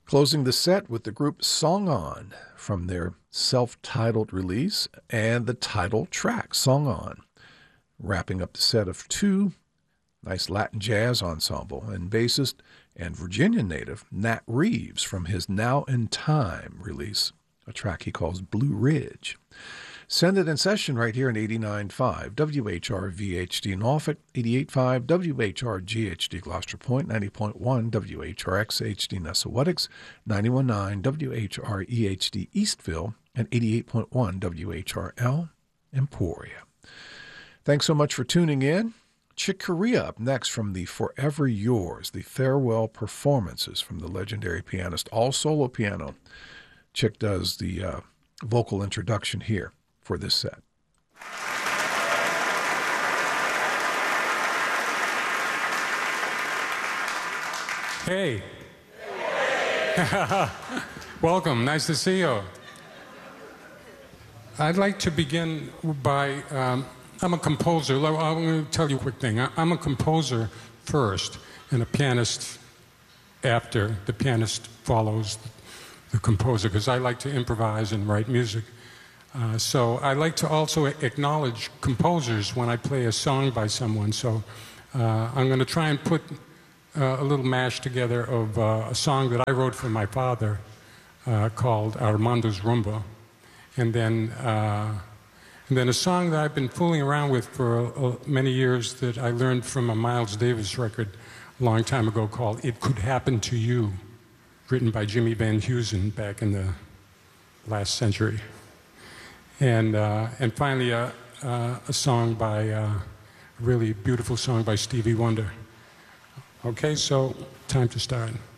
Closing the set with the group Song On from their self-titled release and the title track, Song On. Wrapping up the set of two, nice Latin jazz ensemble and bassist and Virginia native Nat Reeves from his Now in Time release, a track he calls Blue Ridge. Send it in session right here in 89.5 WHRV-HD Norfolk, 88.5 WHRG-HD Gloucester Point, 90.1 WHRX-HD Nessawetics, 91.9 WHRE-HD Eastville, and 88.1 WHRL Emporia. Thanks so much for tuning in. Chick Corea up next from the Forever Yours, the farewell performances from the legendary pianist, all solo piano. Chick does the vocal introduction here for this set. Hey. Welcome. Nice to see you. I'd like to begin by, I'm a composer. I'm going to tell you a quick thing. I'm a composer first and a pianist after. The pianist follows the composer because I like to improvise and write music. So I like to also acknowledge composers when I play a song by someone. So I'm going to try and put a little mash together of a song that I wrote for my father called Armando's Rumba. And then a song that I've been fooling around with for many years that I learned from a Miles Davis record a long time ago called It Could Happen to You, written by Jimmy Van Heusen back in the last century. And finally, a song by, a really beautiful song by Stevie Wonder. Okay, so time to start.